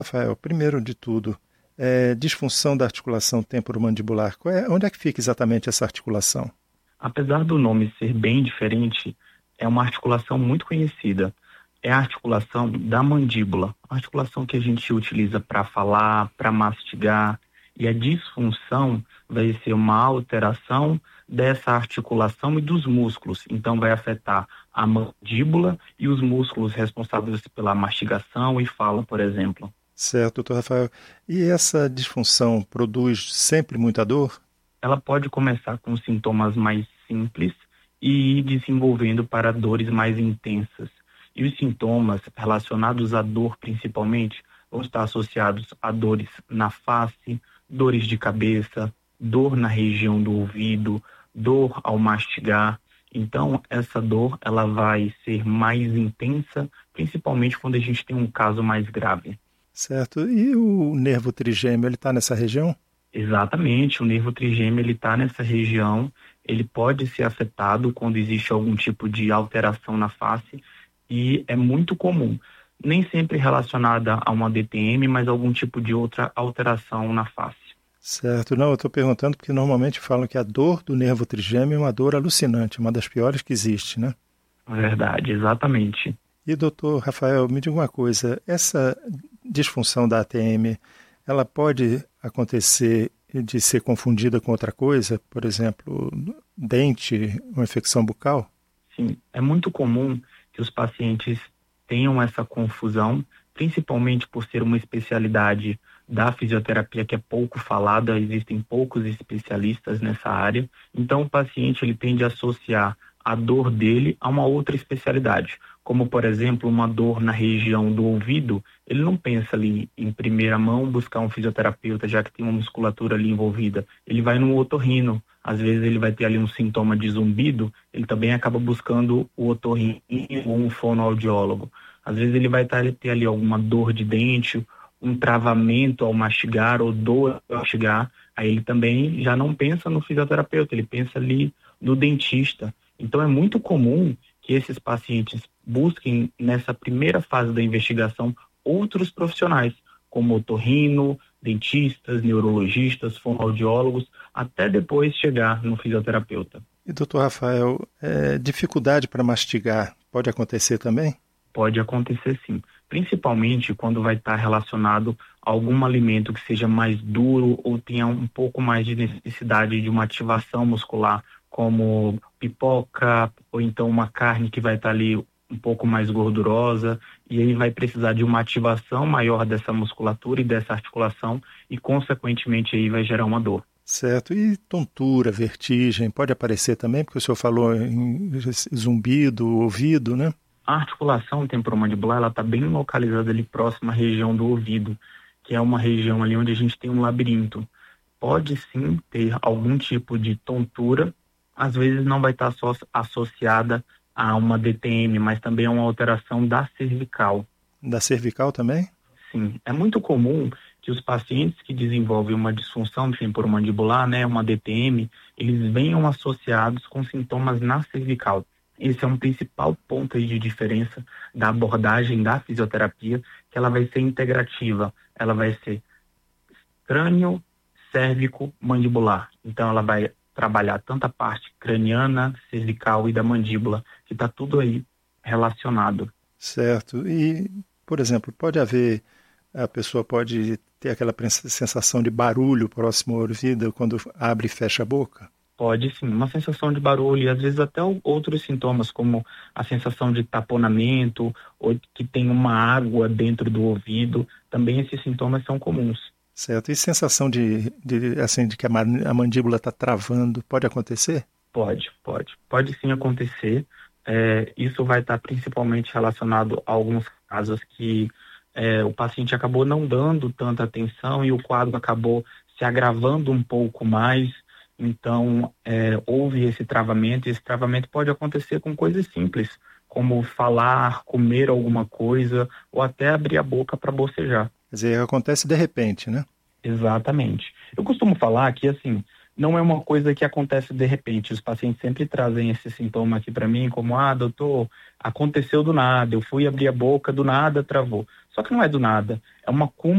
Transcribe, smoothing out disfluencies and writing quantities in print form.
Rafael, primeiro de tudo, disfunção da articulação temporomandibular. Onde é que fica exatamente essa articulação? Apesar do nome ser bem diferente, é uma articulação muito conhecida. É a articulação da mandíbula, a articulação que a gente utiliza para falar, para mastigar, e a disfunção vai ser uma alteração dessa articulação e dos músculos. Então, vai afetar a mandíbula e os músculos responsáveis pela mastigação e fala, por exemplo. Certo, doutor Rafael. E essa disfunção produz sempre muita dor? Ela pode começar com sintomas mais simples e ir desenvolvendo para dores mais intensas. E os sintomas relacionados à dor, principalmente, vão estar associados a dores na face, dores de cabeça, dor na região do ouvido, dor ao mastigar. Então, essa dor ela vai ser mais intensa, principalmente quando a gente tem um caso mais grave. Certo. E o nervo trigêmeo, ele está nessa região? Exatamente, o nervo trigêmeo ele está nessa região, ele pode ser afetado quando existe algum tipo de alteração na face e é muito comum, nem sempre relacionada a uma DTM, mas algum tipo de outra alteração na face. Certo. Não, eu estou perguntando porque normalmente falam que a dor do nervo trigêmeo é uma dor alucinante, uma das piores que existe, né? Verdade, exatamente. E doutor Rafael, me diga uma coisa, essa disfunção da ATM, ela pode acontecer de ser confundida com outra coisa, por exemplo, dente, uma infecção bucal? Sim, é muito comum que os pacientes tenham essa confusão, principalmente por ser uma especialidade da fisioterapia que é pouco falada, existem poucos especialistas nessa área. Então, o paciente ele tende a associar a dor dele a uma outra especialidade, como, por exemplo, uma dor na região do ouvido. Ele não pensa ali em primeira mão buscar um fisioterapeuta, já que tem uma musculatura ali envolvida. Ele vai no otorrino. Às vezes ele vai ter ali um sintoma de zumbido, ele também acaba buscando o otorrino ou um fonoaudiólogo. Às vezes ele vai ter ali alguma dor de dente, um travamento ao mastigar ou dor ao mastigar, aí ele também já não pensa no fisioterapeuta, ele pensa ali no dentista. Então é muito comum que esses pacientes busquem nessa primeira fase da investigação outros profissionais, como otorrino, dentistas, neurologistas, fonoaudiólogos, até depois chegar no fisioterapeuta. E doutor Rafael, dificuldade para mastigar pode acontecer também? Pode acontecer sim, principalmente quando vai estar relacionado a algum alimento que seja mais duro ou tenha um pouco mais de necessidade de uma ativação muscular, como pipoca ou então uma carne que vai estar ali um pouco mais gordurosa, e aí vai precisar de uma ativação maior dessa musculatura e dessa articulação e consequentemente aí vai gerar uma dor. Certo. E tontura, vertigem, pode aparecer também, porque o senhor falou em zumbido, ouvido, né? A articulação temporomandibular ela está bem localizada ali próxima à região do ouvido, que é uma região ali onde a gente tem um labirinto. Pode sim ter algum tipo de tontura, às vezes não vai estar só associada a uma DTM, mas também a uma alteração da cervical. Da cervical também? Sim, é muito comum que os pacientes que desenvolvem uma disfunção temporomandibular, né, uma DTM, eles venham associados com sintomas na cervical. Esse é um principal ponto aí de diferença da abordagem da fisioterapia, que ela vai ser integrativa, ela vai ser crânio, cérvico, mandibular. Então ela vai trabalhar tanto a parte craniana, cervical e da mandíbula, que está tudo aí relacionado. Certo. E, por exemplo, pode haver, a pessoa pode ter aquela sensação de barulho próximo ao ouvido quando abre e fecha a boca? Pode sim, uma sensação de barulho e às vezes até outros sintomas, como a sensação de taponamento ou que tem uma água dentro do ouvido, também esses sintomas são comuns. Certo. E sensação assim, de que a mandíbula está travando, pode acontecer? Pode sim acontecer. Isso vai estar principalmente relacionado a alguns casos que o paciente acabou não dando tanta atenção e o quadro acabou se agravando um pouco mais. Então, houve esse travamento, e esse travamento pode acontecer com coisas simples, como falar, comer alguma coisa, ou até abrir a boca para bocejar. Quer dizer, acontece de repente, né? Exatamente. Eu costumo falar que, assim, não é uma coisa que acontece de repente. Os pacientes sempre trazem esse sintoma aqui para mim, como, doutor, aconteceu do nada, eu fui abrir a boca, do nada travou. Só que não é do nada, é uma